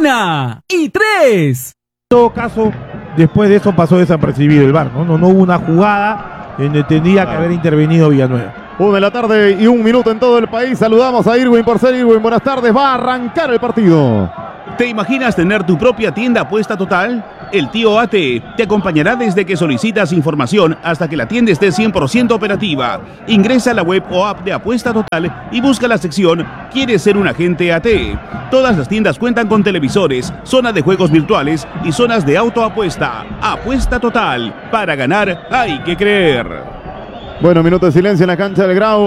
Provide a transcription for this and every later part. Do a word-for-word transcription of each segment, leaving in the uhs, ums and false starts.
una y tres. En todo caso, después de eso pasó desapercibido el V A R, ¿no? No, no hubo una jugada en donde tendría que haber intervenido Villanueva. Una de la tarde y un minuto en todo el país. Saludamos a Irwin por ser Irwin. Buenas tardes. Va a arrancar el partido. ¿Te imaginas tener tu propia tienda Apuesta Total? El tío A T te acompañará desde que solicitas información hasta que la tienda esté cien por ciento operativa. Ingresa a la web o app de Apuesta Total y busca la sección ¿Quieres ser un agente A T? Todas las tiendas cuentan con televisores, zonas de juegos virtuales y zonas de autoapuesta. Apuesta Total. Para ganar hay que creer. Bueno, minuto de silencio en la cancha del Grau.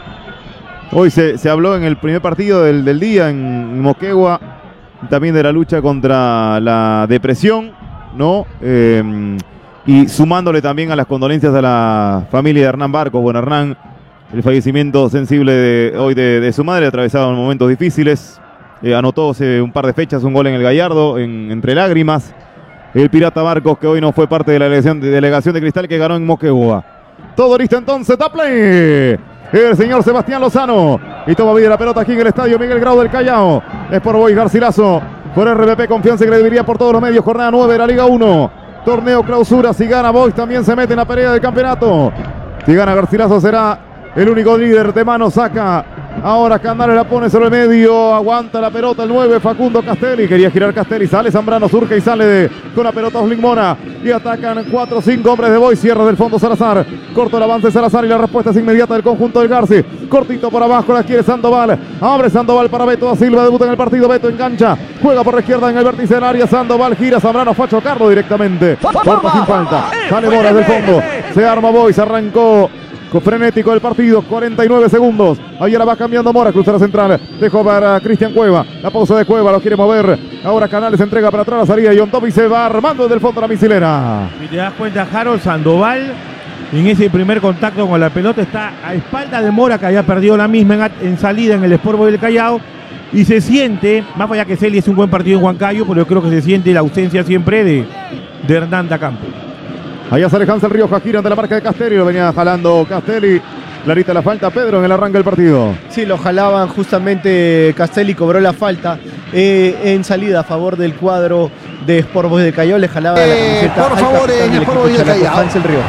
Hoy se, se habló en el primer partido del, del día en Moquegua también de la lucha contra la depresión, ¿no? Eh, y sumándole también a las condolencias a la familia de Hernán Barcos. Bueno, Hernán, el fallecimiento sensible de, hoy de, de su madre, atravesado en momentos difíciles. Eh, anotó hace un par de fechas un gol en el Gallardo, en, entre lágrimas. El Pirata Barcos, que hoy no fue parte de la delegación de, delegación de Cristal, que ganó en Moquegua. Todo listo entonces, Tapley. El señor Sebastián Lozano. Y toma vida la pelota aquí en el estadio Miguel Grau del Callao. Es por Boy Garcilaso. Por R B P, confianza y credibilidad por todos los medios. Jornada nueve de la Liga uno. Torneo clausura. Si gana Boys también se mete en la pelea del campeonato. Si gana Garcilaso será el único líder. De mano saca. Ahora Canales la pone sobre el medio. Aguanta la pelota el nueve. Facundo Castelli. Quería girar Castelli. Sale Zambrano. Surge y sale de, con la pelota Oslin Mora. Y atacan cuatro o cinco hombres de Boys. Cierra del fondo Salazar. Corto el avance Salazar y la respuesta es inmediata del conjunto del Garci. Cortito por abajo. La quiere Sandoval. Abre Sandoval para Beto da Silva. Debuta en el partido. Beto engancha. Juega por la izquierda en el vértice del área. Sandoval gira. Zambrano fue a chocarlo directamente. Corta sin falta. Sale Mora del fondo. Se arma Boys. Arrancó frenético el partido, cuarenta y nueve segundos. Ahí ahora va cambiando Mora, cruza la central. Dejó para Cristian Cueva. La pausa de Cueva, lo quiere mover. Ahora Canales entrega para atrás la salida. John Toby se va armando desde el fondo la misilera. Si te das cuenta, Harold, Sandoval en ese primer contacto con la pelota está a espalda de Mora, que había perdido la misma en, en salida en el Sport Boys del Callao. Y se siente, más allá que Celi es un buen partido en Huancayo, pero yo creo que se siente la ausencia siempre de, de Hernán Dacampo. Allá sale Hansel Rioja, gira de la marca de Castelli, lo venía jalando Castelli. Clarita la falta, Pedro, en el arranque del partido. Sí, lo jalaban justamente. Castelli cobró la falta eh, en salida a favor del cuadro de Sport Boys de Callao. Le jalaba eh, la camiseta por favor, en Sport Boys de Callao. Hansel Rioja.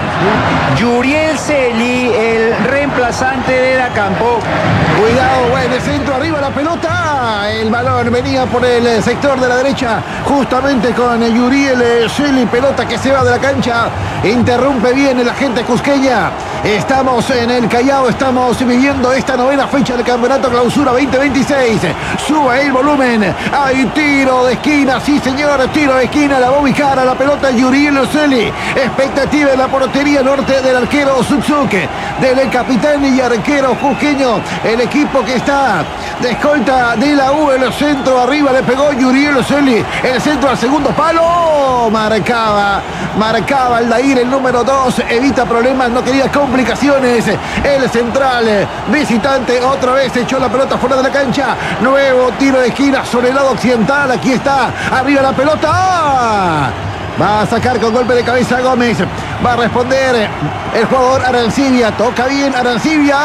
Yuriel Celi, el reemplazante de Dacampo. Cuidado, bueno, el centro arriba la pelota. El balón venía por el sector de la derecha, justamente con Yuriel Celi. Pelota que se va de la cancha. Interrumpe bien el agente cusqueña. Estamos en el Callao, estamos viviendo esta novena fecha del Campeonato Clausura veinte veintiséis. Sube el volumen. Hay tiro de esquina, sí señor, tiro de esquina. La va a ubicar a la pelota Yuriel Celi. Expectativa en la portería norte del arquero Zuzuke, del capitán y arquero cusqueño. El equipo que está de escolta de la U, el centro arriba le pegó Yuriel Celi. El centro al segundo palo. Marcaba, marcaba Aldair, el número dos. Evita problemas, no quería complicaciones. El central visitante otra vez echó la pelota fuera de la cancha. Nuevo tiro de esquina sobre el lado occidental. Aquí está, arriba la pelota. Va a sacar con golpe de cabeza Gómez. Va a responder el jugador Arancibia. Toca bien Arancibia.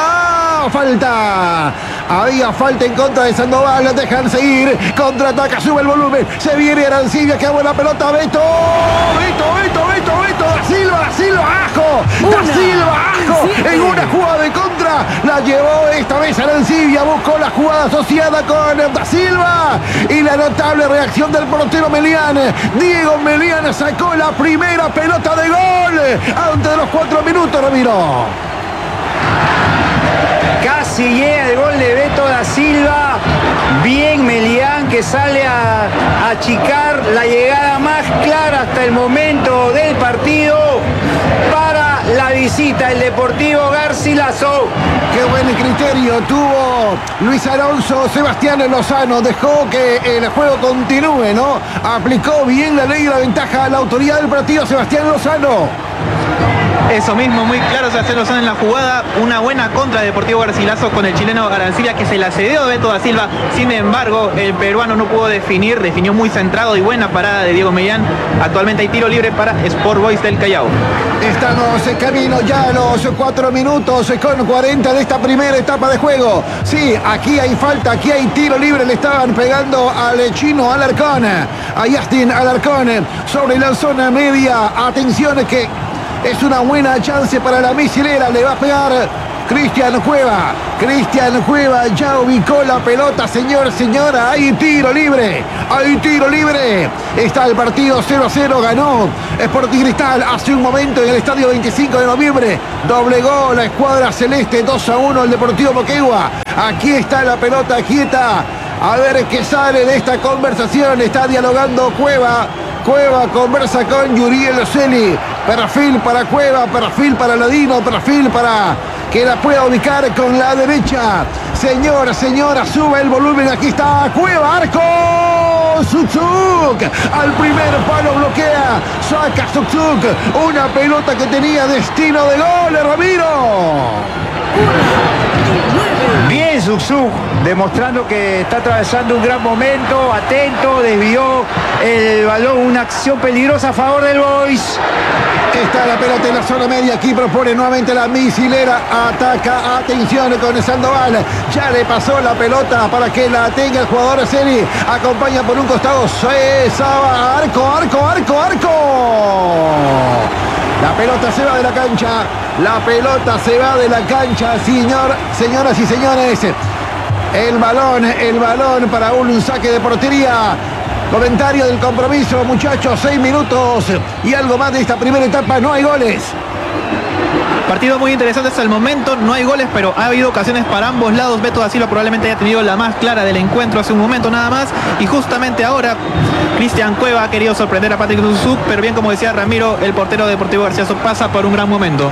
Falta. Había falta en contra de Sandoval. Dejan seguir. Contraataca. Sube el volumen. Se viene Arancibia. Qué buena pelota. Beto. Beto, Beto, Beto, Beto. Da Silva, Da Silva. Ajo. Da Silva. Ajo. En una jugada de contra. La llevó esta vez Arancibia. Buscó la jugada asociada con Da Silva. Y la notable reacción del portero Melián. Diego Melián sacó la primera pelota de gol. Antes de los cuatro minutos, Ramiro. Casi llega el gol de Beto da Silva. Bien Melián, que sale a, a achicar la llegada más clara hasta el momento del partido para la visita del Deportivo Garcilaso. Qué buen criterio tuvo Luis Alonso. Sebastián Lozano dejó que el juego continúe, ¿no? Aplicó bien la ley de la ventaja a la autoridad del partido, Sebastián Lozano. Eso mismo, muy claro se hacerlo en la jugada. Una buena contra de Deportivo Garcilaso con el chileno Arancibia, que se la cedió de Beto da Silva. Sin embargo, el peruano no pudo definir, definió muy centrado y buena parada de Diego Millán. Actualmente hay tiro libre para Sport Boys del Callao. Estamos en camino ya a los cuatro minutos con cuarenta de esta primera etapa de juego. Sí, aquí hay falta, aquí hay tiro libre. Le estaban pegando al chino Alarcón, a Justin Alarcón sobre la zona media. Atención que es una buena chance para la misilera. Le va a pegar Cristian Cueva. Cristian Cueva ya ubicó la pelota, señor, señora. Hay tiro libre. Hay tiro libre. Está el partido cero a cero. Ganó Sporting Cristal hace un momento en el estadio veinticinco de noviembre. Doblegó la escuadra celeste dos a uno el Deportivo Moquegua. Aquí está la pelota quieta. A ver qué sale de esta conversación. Está dialogando Cueva. Cueva conversa con Yuriel Celi. Perfil para Cueva, perfil para Ladino, perfil para que la pueda ubicar con la derecha. Señora, señora, sube el volumen. Aquí está Cueva, arco. Zuzuk al primer palo bloquea. Saca Zuzuk. Una pelota que tenía destino de gol, Ramiro. Bien Zuzuk, demostrando que está atravesando un gran momento, atento, desvió el balón, una acción peligrosa a favor del Boys. Está la pelota en la zona media, aquí propone nuevamente la misilera, ataca, atención con Sandoval, ya le pasó la pelota para que la tenga el jugador Celi, acompaña por un costado, Saba, arco, arco, arco, arco. La pelota se va de la cancha, la pelota se va de la cancha, señor, señoras y señores. El balón, el balón para un saque de portería. Comentario del compromiso, muchachos, seis minutos y algo más de esta primera etapa, no hay goles. Partido muy interesante hasta el momento, no hay goles, pero ha habido ocasiones para ambos lados. Beto da Silva probablemente haya tenido la más clara del encuentro hace un momento nada más. Y justamente ahora, Cristian Cueva ha querido sorprender a Patrick Zuzuk, pero bien, como decía Ramiro, el portero de Deportivo Garcilaso pasa por un gran momento.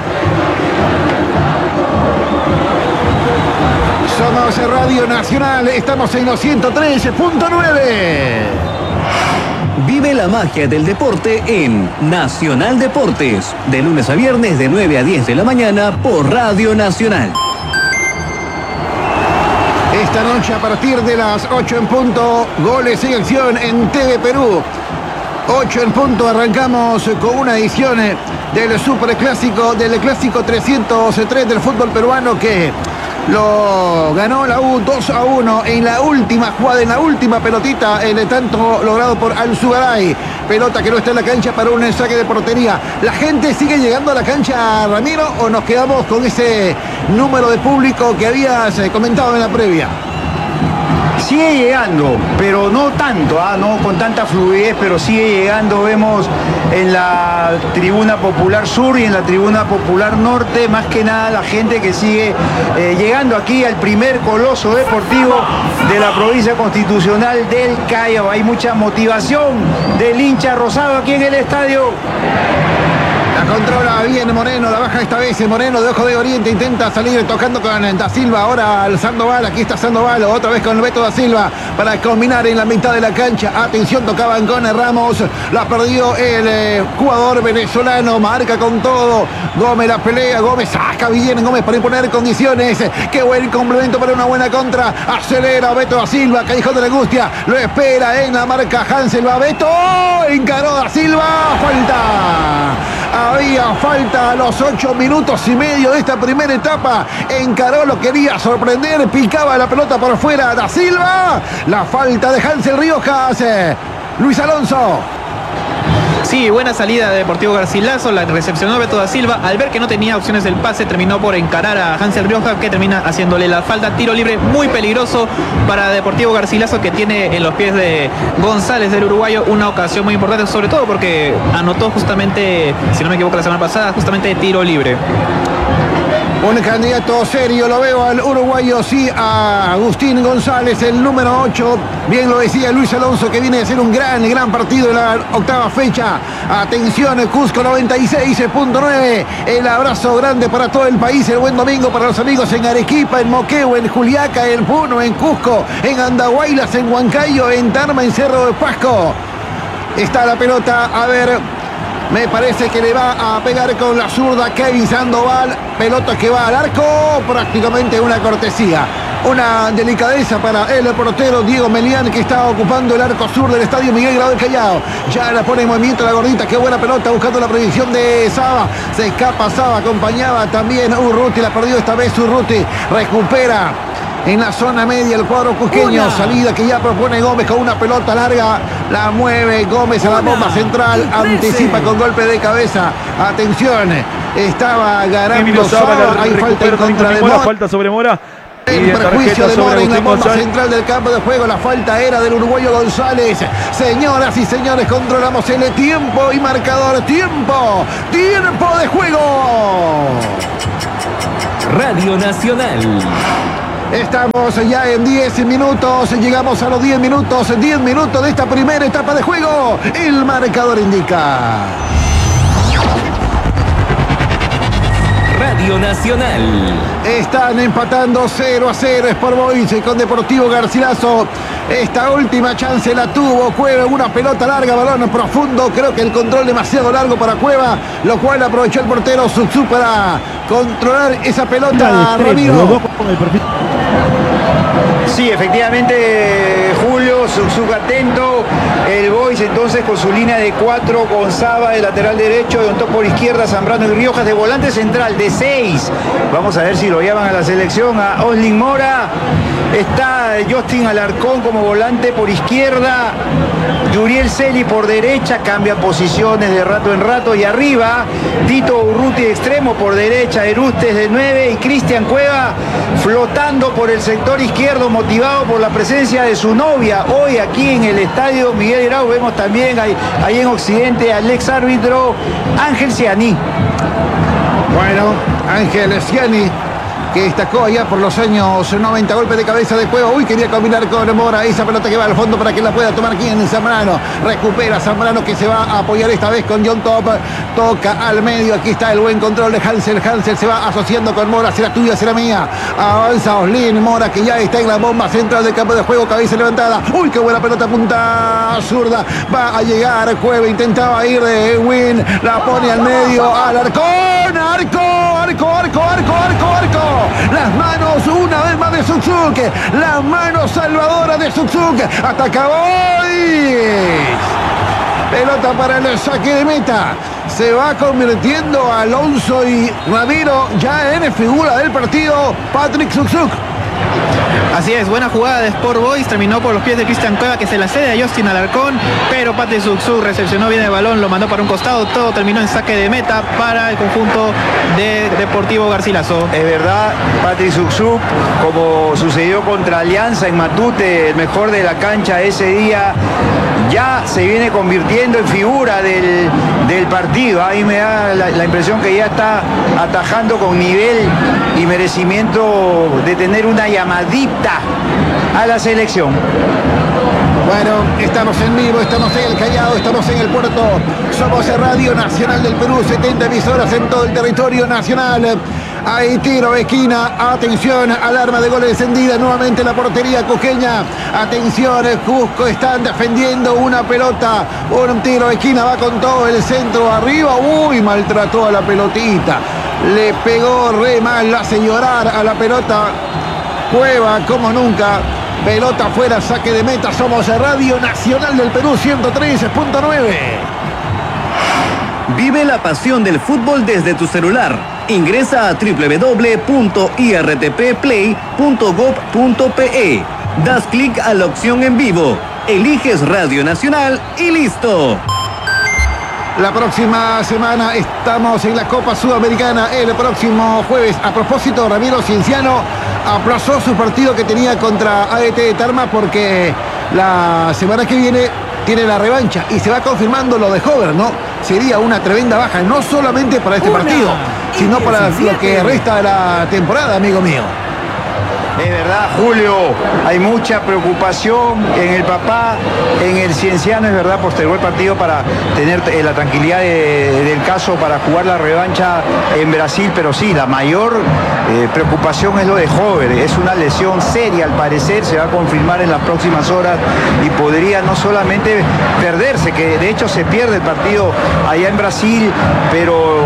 Somos Radio Nacional, estamos en los ciento trece punto nueve. Vive la magia del deporte en Nacional Deportes, de lunes a viernes de nueve a diez de la mañana por Radio Nacional. Esta noche a partir de las ocho en punto, goles en acción en T V Perú. ocho en punto, arrancamos con una edición del Super Clásico, del Clásico trescientos tres del fútbol peruano que lo ganó la U dos a uno en la última jugada, en la última pelotita, el tanto logrado por Alzugaray. Pelota que no está en la cancha para un saque de portería. ¿La gente sigue llegando a la cancha, Ramiro, o nos quedamos con ese número de público que habías comentado en la previa? Sigue llegando, pero no tanto, ¿ah? No con tanta fluidez, pero sigue llegando. Vemos en la tribuna popular sur y en la tribuna popular norte, más que nada la gente que sigue eh, llegando aquí al primer coloso deportivo de la provincia constitucional del Callao. Hay mucha motivación del hincha rosado aquí en el estadio. La controla bien Moreno, la baja esta vez Moreno de Ojo de Oriente, intenta salir tocando con Da Silva, ahora al Sandoval, aquí está Sandoval, otra vez con Beto da Silva para combinar en la mitad de la cancha. Atención, tocaban con Ramos, la perdió el eh, jugador venezolano, marca con todo, Gómez la pelea, Gómez saca bien, Gómez para imponer condiciones, qué buen complemento para una buena contra, acelera Beto da Silva, Callejón de la Angustia, lo espera en la marca Hansel, va Beto, encaró da Silva, falta. Había falta a los ocho minutos y medio de esta primera etapa. Encaró, lo quería sorprender. Picaba la pelota por fuera da Silva. La falta de Hansel Riojas. Luis Alonso. Sí, buena salida de Deportivo Garcilaso, la recepcionó Beto da Silva. Al ver que no tenía opciones del pase, terminó por encarar a Hansel Rioja, que termina haciéndole la falta. Tiro libre muy peligroso para Deportivo Garcilaso, que tiene en los pies de González, del uruguayo, una ocasión muy importante, sobre todo porque anotó justamente, si no me equivoco, la semana pasada, justamente tiro libre. Un candidato serio, lo veo al uruguayo, sí, a Agustín González, el número ocho. Bien lo decía Luis Alonso, que viene a ser un gran, gran partido en la octava fecha. Atención, Cusco noventa y seis punto nueve. El abrazo grande para todo el país. El buen domingo para los amigos en Arequipa, en Moquegua, en Juliaca, en Puno, en Cusco, en Andahuaylas, en Huancayo, en Tarma, en Cerro de Pasco. Está la pelota, a ver. Me parece que le va a pegar con la zurda Kevin Sandoval. Pelota que va al arco. Prácticamente una cortesía. Una delicadeza para el portero Diego Melián, que está ocupando el arco sur del estadio Miguel Grau del Callao. Ya la pone en movimiento la gordita. Qué buena pelota buscando la predicción de Saba. Se escapa Saba. Acompañaba también Urruti. La perdió esta vez Urruti. Recupera en la zona media el cuadro cusqueño. Una. Salida que ya propone Gómez con una pelota larga. La mueve Gómez a la bomba central. Anticipa con golpe de cabeza. Atención. Estaba ganando Saba. Hay falta en contra de Mora. Falta sobre Mora. El prejuicio de Mora en la bomba central del campo de juego. La falta era del uruguayo González. Señoras y señores, controlamos el tiempo y marcador. Tiempo. Tiempo de juego. Radio Nacional. Estamos ya en diez minutos, llegamos a los diez minutos, diez minutos de esta primera etapa de juego. El marcador indica. Radio Nacional. Están empatando cero a cero Sport Boys con Deportivo Garcilaso. Esta última chance la tuvo Cueva, una pelota larga, balón profundo. Creo que el control demasiado largo para Cueva, lo cual aprovechó el portero Suxú para controlar esa pelota. Ramiro. Sí, efectivamente, Julio, Suxú atento. El Boys entonces con su línea de cuatro, con Saba de lateral derecho, de un toque por izquierda, Zambrano y Riojas de volante central, de seis. Vamos a ver si lo llaman a la selección, a Oslin Mora. Está Justin Alarcón como volante por izquierda, Yuriel Celi por derecha, cambia posiciones de rato en rato, y arriba Tito Urruti de extremo por derecha, Erustes de nueve y Cristian Cueva flotando por el sector izquierdo, motivado por la presencia de su novia. Hoy aquí en el estadio Miguel Grau vemos también ahí, ahí en Occidente al ex árbitro Ángel Ciani. Bueno, Ángel Ciani, que destacó allá por los años noventa, golpe de cabeza de Cueva. Uy, quería combinar con Mora, esa pelota que va al fondo para que la pueda tomar aquí en Zambrano. Recupera Zambrano, que se va a apoyar esta vez con John Top. Toca al medio, aquí está el buen control de Hansel. Hansel se va asociando con Mora, será tuya, será mía. Avanza Oslin Mora, que ya está en la bomba central del campo de juego, cabeza levantada. Uy, qué buena pelota, punta zurda. Va a llegar Cueva, intentaba ir de Win, la pone al medio, al arcón, arco, arco, arco, arco, arco, arco. Las manos una vez más de Suxuk. La mano salvadora de Suxuk. Ataca Boys. Pelota para el saque de meta. Se va convirtiendo Alonso y Ramiro ya en figura del partido. Patrick Suxuk. Así es, buena jugada de Sport Boys, terminó por los pies de Cristian Cueva, que se la cede a Justin Alarcón, pero Patrick Suxuk recepcionó bien el balón, lo mandó para un costado, todo terminó en saque de meta para el conjunto de Deportivo Garcilaso. Es verdad, Patrick Suxuk, como sucedió contra Alianza en Matute, el mejor de la cancha ese día, ya se viene convirtiendo en figura del, del partido. Ahí me da la, la impresión que ya está atajando con nivel y merecimiento de tener una llamadita a la selección. Bueno, estamos en vivo, estamos en el Callao, estamos en el puerto. Somos Radio Nacional del Perú, setenta emisoras en todo el territorio nacional. Hay tiro de esquina, atención, alarma de goles encendida, nuevamente la portería cusqueña. Atención, Cusco están defendiendo una pelota, un tiro de esquina, va con todo el centro arriba. Uy, maltrató a la pelotita, le pegó re mal, la hace llorar a la pelota Cueva como nunca. Pelota afuera, saque de meta. Somos Radio Nacional del Perú, ciento tres punto nueve. Vive la pasión del fútbol desde tu celular. Ingresa a doble u doble u doble u punto i r t p play punto gob punto p e. Das clic a la opción en vivo. Eliges Radio Nacional y listo. La próxima semana estamos en la Copa Sudamericana. El próximo jueves, a propósito, Ramiro Cienciano aplazó su partido que tenía contra A E T de Tarma porque la semana que viene tiene la revancha y se va confirmando lo de Hover, ¿no? Sería una tremenda baja, no solamente para este partido, sino para lo que resta de la temporada, amigo mío. Es verdad, Julio, hay mucha preocupación en el papá, en el Cienciano, es verdad, postergó el partido para tener eh, la tranquilidad de, del caso para jugar la revancha en Brasil, pero sí, la mayor eh, preocupación es lo de Hover, es una lesión seria al parecer, se va a confirmar en las próximas horas y podría no solamente perderse, que de hecho se pierde el partido allá en Brasil, pero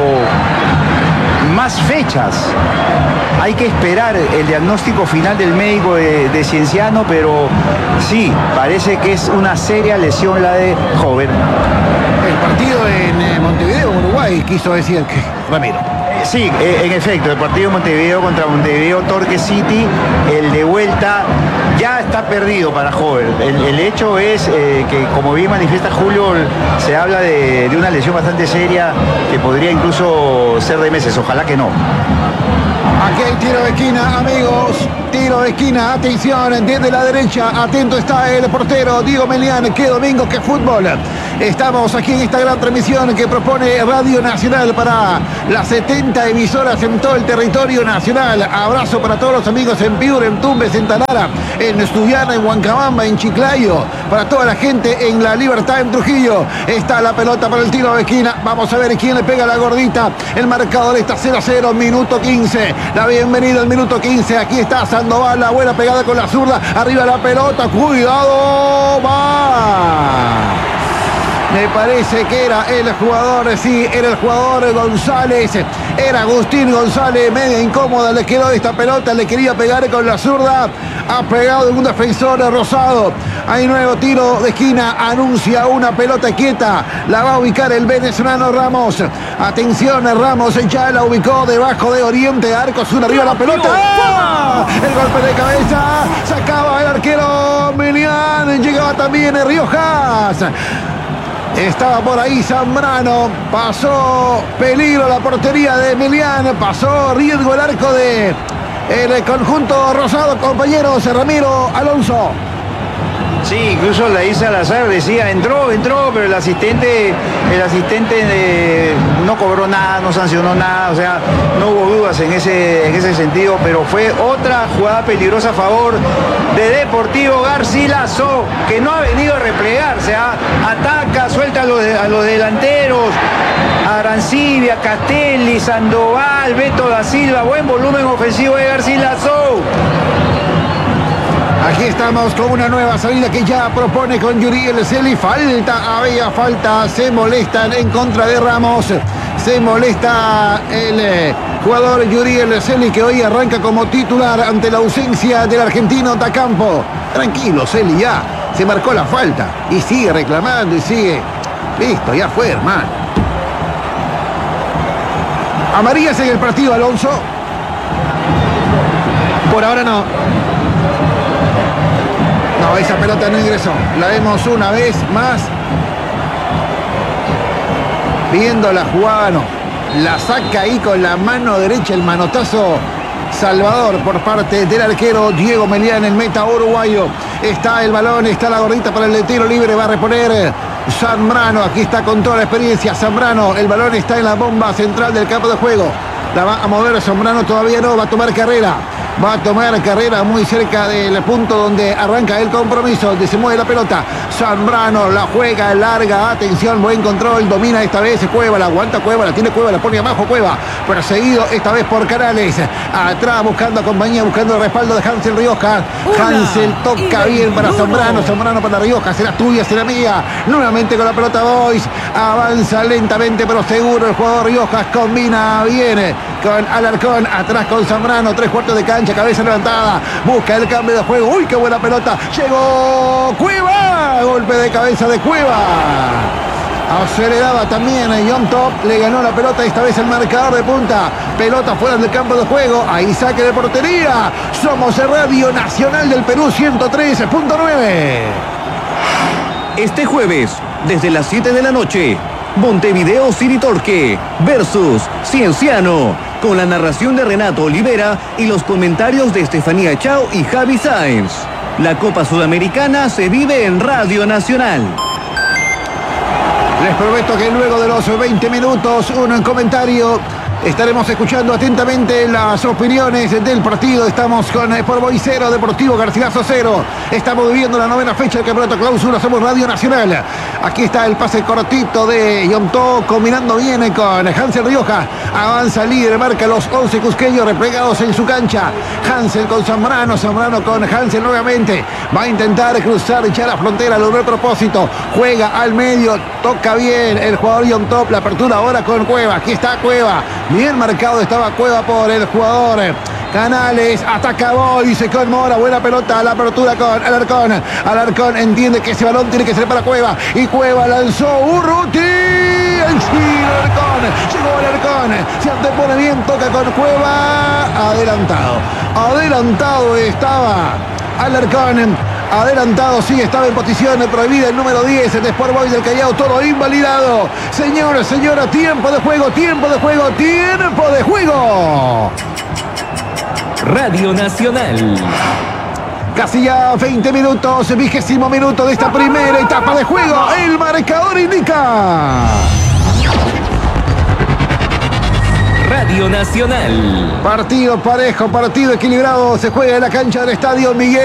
más fechas. Hay que esperar el diagnóstico final del médico de, de Cienciano, pero sí, parece que es una seria lesión la de Hover. El partido en eh, Montevideo, Uruguay, quiso decir que Ramiro. Eh, sí, eh, en efecto, el partido de Montevideo contra Montevideo Torque City, el de vuelta, ya está perdido para Hover. El, el hecho es eh, que, como bien manifiesta Julio, se habla de, de una lesión bastante seria que podría incluso ser de meses. Ojalá que no. Aquí hay tiro de esquina, amigos. Tiro de esquina, atención, desde la derecha. Atento está el portero Diego Melián. Qué domingo, qué fútbol. Estamos aquí en esta gran transmisión que propone Radio Nacional para las setenta emisoras en todo el territorio nacional. Abrazo para todos los amigos en Piura, en Tumbes, en Talara, en Estudiana, en Huancabamba, en Chiclayo. Para toda la gente en La Libertad, en Trujillo. Está la pelota para el tiro de esquina. Vamos a ver quién le pega la gordita. El marcador está cero a cero, minuto quince. La bienvenida al minuto quince. Aquí está Sandoval, la buena pegada con la zurda. Arriba la pelota. Cuidado. Va. Me parece que era el jugador, sí, era el jugador González. Era Agustín González, media incómoda, le quedó esta pelota, le quería pegar con la zurda. Ha pegado un defensor Rosado. Hay nuevo tiro de esquina, anuncia una pelota quieta. La va a ubicar el venezolano Ramos. Atención, Ramos ya la ubicó debajo de Oriente. Arcos, una arriba la pelota. ¡Ah! El golpe de cabeza. Sacaba el arquero Melián. Llegaba también Riojas. Estaba por ahí Zambrano, pasó peligro la portería de Melián, pasó riesgo el arco de el conjunto rosado, compañeros. Ramiro Alonso. Sí, incluso la Isa Salazar decía, entró, entró, pero el asistente, el asistente eh, no cobró nada, no sancionó nada, o sea, no hubo dudas en ese, en ese sentido, pero fue otra jugada peligrosa a favor de Deportivo Garcilaso, que no ha venido a replegarse, ¿eh? Ataca, suelta a los, a los delanteros, Arancibia, Castelli, Sandoval, Beto da Silva, buen volumen ofensivo de Garcilaso. Aquí estamos con una nueva salida que ya propone con Yuriel Celi. Falta, había falta, se molestan en contra de Ramos. Se molesta el eh, jugador Yuriel Celi, que hoy arranca como titular ante la ausencia del argentino Tacampo. Tranquilo, Celi, ya se marcó la falta y sigue reclamando y sigue. Listo, ya fue, hermano. Amarillas en el partido, Alonso. Por ahora no. No, esa pelota no ingresó. La vemos una vez más. Viendo la jugada, no. La saca ahí con la mano derecha, el manotazo Salvador por parte del arquero Diego Melián, el meta uruguayo. Está el balón, está la gordita para el tiro libre. Va a reponer Zambrano. Aquí está con toda la experiencia Zambrano. El balón está en la bomba central del campo de juego. La va a mover Zambrano, todavía no. Va a tomar carrera. Va a tomar carrera muy cerca del punto donde arranca el compromiso, donde se mueve la pelota. Zambrano la juega larga, atención, buen control, domina esta vez Cueva, la aguanta Cueva, la tiene Cueva, la pone abajo Cueva, perseguido esta vez por Canales. Atrás buscando compañía, buscando el respaldo de Hansel Riojas. Hansel toca bien para Zambrano, Zambrano para Riojas, será tuya, será mía. Nuevamente con la pelota Boys, avanza lentamente pero seguro el jugador Riojas, combina bien con Alarcón, atrás con Zambrano, tres cuartos de cancha, cabeza levantada, busca el cambio de juego. Uy, qué buena pelota, llegó Cueva, golpe de cabeza de Cueva. Aceleraba también a John Top, le ganó la pelota, esta vez el marcador de punta. Pelota fuera del campo de juego, ahí saque de portería. Somos el Radio Nacional del Perú, ciento tres punto nueve. Este jueves, desde las siete de la noche, Montevideo City Torque versus Cienciano, con la narración de Renato Olivera y los comentarios de Estefanía Chao y Javi Sáenz. La Copa Sudamericana se vive en Radio Nacional. Les prometo que luego de los veinte minutos, uno en comentario Estaremos escuchando atentamente las opiniones del partido. Estamos con Sport Boys cero, Deportivo Garcilaso cero. Estamos viviendo la novena fecha del Campeonato Clausura. Somos Radio Nacional. Aquí está el pase cortito de Yontó, combinando bien con Hansel Rioja. Avanza líder, marca los once cusqueños replegados en su cancha. Hansel con Zambrano, Zambrano con Hansel nuevamente. Va a intentar cruzar, echar la frontera, logró el propósito. Juega al medio, toca bien el jugador Yontó. La apertura ahora con Cueva. Aquí está Cueva. Bien marcado estaba Cueva por el jugador Canales. Ataca Boys con Mora. Buena pelota. La apertura con Alarcón. Alarcón entiende que ese balón tiene que ser para Cueva. Y Cueva lanzó Urruti. El giro Alarcón. Llegó Alarcón. Se antepone bien. Toca con Cueva. Adelantado. Adelantado estaba Alarcón. Adelantado, sí, estaba en posición prohibida el número diez de Sport Boys del Callao, todo invalidado. Señora, señora, tiempo de juego, tiempo de juego, tiempo de juego. Radio Nacional. Casi ya veinte minutos, vigésimo minuto de esta primera etapa de juego. El marcador indica. Radio Nacional. Partido parejo, partido equilibrado, se juega en la cancha del Estadio Miguel